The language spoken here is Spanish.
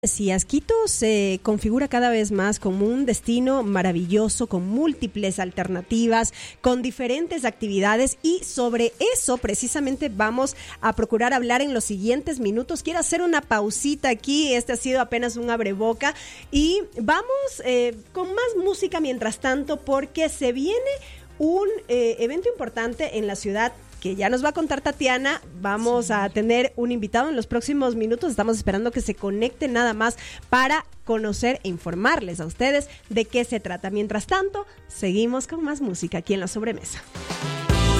Decías, Quito se configura cada vez más como un destino maravilloso, con múltiples alternativas, con diferentes actividades, y sobre eso precisamente vamos a procurar hablar en los siguientes minutos. Quiero hacer una pausita aquí, este ha sido apenas un abreboca, y vamos con más música mientras tanto, porque se viene un evento importante en la ciudad que ya nos va a contar Tatiana. Vamos a tener un invitado en los próximos minutos. Estamos esperando que se conecte nada más para conocer e informarles a ustedes de qué se trata. Mientras tanto, seguimos con más música aquí en La Sobremesa.